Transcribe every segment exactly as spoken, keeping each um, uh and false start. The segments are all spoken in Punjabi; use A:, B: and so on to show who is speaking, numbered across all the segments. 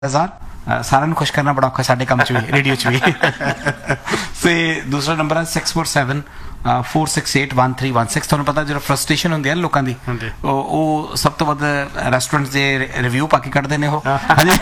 A: हज़ार सारे ਨੂੰ खुश करना बड़ा औखा ਸਾਡੇ ਕੰਮ ਚ ਵੀ ਰੇਡੀਓ ਚ ਵੀ ਤੇ ਦੂਸਰਾ ਨੰਬਰ ਹੈ six four seven four six eight one three one six ਤੁਹਾਨੂੰ ਪਤਾ ਜਿਹੜਾ ਫਰਸਟ੍ਰੇਸ਼ਨ ਹੁੰਦੀ ਹੈ ਨਾ ਲੋਕਾਂ ਦੀ ਉਹ ਸਭ ਤੋਂ ਵੱਧ ਰੈਸਟੋਰੈਂਟ ਦੇ ਰਿਵਿਊ ਪਾ ਕੇ ਕੱਢਦੇ ਨੇ ਉਹ ਹਾਂਜੀ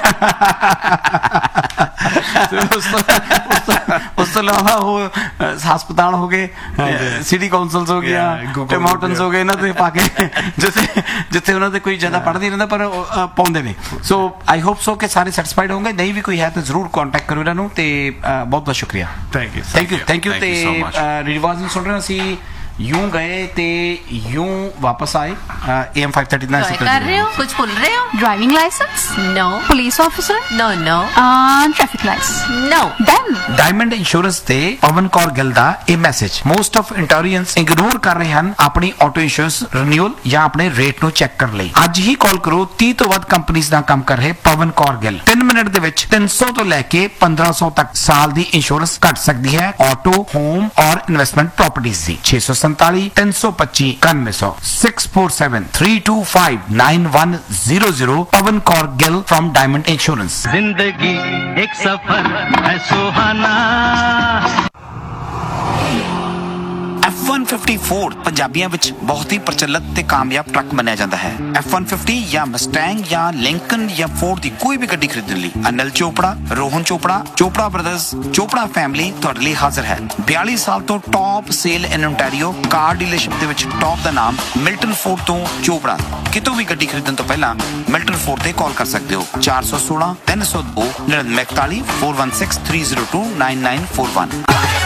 A: ਉਸ ਤੋਂ ਇਲਾਵਾ ਉਹ ਹਸਪਤਾਲ ਹੋ ਗਏ ਸਿਟੀ ਕਾਉਂਸਲਸ ਹੋ ਗਿਆ ਟਿਮ ਹਾਰਟਨਸ ਹੋ ਗਏ ਇਹਨਾਂ ਤੇ ਪਾ ਕੇ ਜਿੱਥੇ ਜਿੱਥੇ ਉਹਨਾਂ ਦੇ ਕੋਈ ਜ਼ਿਆਦਾ ਪੜ੍ਹ ਨਹੀਂ ਰਹਿੰਦਾ ਪਰ ਪਾਉਂਦੇ ਨੇ ਸੋ ਆਈ ਹੋਪ ਸੋ ਕਿ ਸਾਰੇ ਸੈਟਿਸਫਾਈਡ ਹੋਣਗੇ ਨਹੀਂ ਵੀ ਕੋਈ ਹੈ ਤਾਂ ਜ਼ਰੂਰ ਕੰਟੈਕਟ ਕਰੋ ਇਹਨਾਂ ਨੂੰ ਤੇ ਬਹੁਤ ਬਹੁਤ ਸ਼ੁਕਰੀਆ
B: thank you
A: thank you thank you ਤੇ ਰਿਵਾਜ਼ ਨੂੰ ਸੁਣ ਰਹੇ ਅਸੀਂ यूं गए ते यूं वापस आए A M five thirty nine
C: कर रहे हो कुछ भूल रहे हो
D: driving licence
C: no
D: police officer
C: no no
D: traffic lights
C: no
D: then
A: diamond insurance ਤੇ ਪਵਨ ਕੌਰ ਗਿੱਲ ਦਾ ਇਹ ਮੈਸੇਜ ਮੋਸਟ ਆਫ ਇੰਟੋਰੀਅੰਸ ਇਗਨੋਰ ਕਰ ਰਹੇ ਹਨ ਆਪਣੀ ਆਟੋ ਇੰਸ਼ੋਰੈਂਸ ਰੀਨਿਊਅਲ ਜਾਂ ਆਪਣੇ ਰੇਟ ਨੂੰ ਚੈੱਕ ਕਰਨ ਲਈ ਅੱਜ ਹੀ ਕਾਲ ਕਰੋ तीस ਤੋਂ ਵੱਧ ਕੰਪਨੀਆਂ ਦਾ ਕੰਮ ਕਰ ਰਹੇ ਪਵਨ ਕੌਰ ਗਿੱਲ ਤਿੰਨ ਮਿੰਟ ਦੇ ਵਿੱਚ तीन सौ ਤੋਂ ਲੈ ਕੇ पंद्रह सौ ਤੱਕ ਸਾਲ ਦੀ ਇੰਸ਼ੋਰੈਂਸ ਕੱਟ ਸਕਦੀ ਹੈ ਆਟੋ ਹੋਮ ਔਰ ਇਨਵੈਸਟਮੈਂਟ ਪ੍ਰਾਪਰਟੀਜ਼ ਦੀ छह सौ सैंतालीस तीन सौ पच्चीस इक्यानवे सौ six four seven three to five nine one zero zero Pawan Kaur Gill from diamond insurance.
E: जिंदगी एक सफर है सुहाना।
A: एफ वन फिफ्टी फोर ਪੰਜਾਬੀਆਂ ਵਿੱਚ ਬਹੁਤ ਹੀ ਪ੍ਰਚਲਿਤ ਤੇ ਕਾਮਯਾਬ ਟਰੱਕ ਮੰਨਿਆ ਜਾਂਦਾ ਹੈ। एफ वन फिफ्टी ਜਾਂ ਮਸਟੈਂਗ ਜਾਂ ਲਿੰਕਨ ਜਾਂ ਫੋਰਡ ਦੀ ਕੋਈ ਵੀ ਗੱਡੀ ਖਰੀਦਣ ਲਈ ਅਨਿਲ ਚੋਪੜਾ, ਰੋਹਨ ਚੋਪੜਾ, ਚੋਪੜਾ ਬ੍ਰਦਰਜ਼, ਚੋਪੜਾ ਫੈਮਿਲੀ ਤੁਹਾਡੇ ਲਈ ਹਾਜ਼ਰ ਹੈ। बयालीस ਸਾਲ ਤੋਂ ਟੌਪ ਸੇਲ ਇਨ ਓਨਟਾਰੀਓ ਕਾਰ ਡੀਲਰਸ਼ਿਪ ਦੇ ਵਿੱਚ ਟੌਪ ਦਾ ਨਾਮ ਮਿਲਟਨ ਫੋਰਡ ਤੋਂ ਚੋਪੜਾ। ਕਿਤੋਂ ਵੀ ਗੱਡੀ ਖਰੀਦਣ ਤੋਂ ਪਹਿਲਾਂ ਮਿਲਟਨ ਫੋਰਡ ਤੇ ਕਾਲ ਕਰ ਸਕਦੇ ਹੋ चार सौ सोलह तीन सौ दो नड़िनवे इकतालीस four one six three zero to nine nine four one.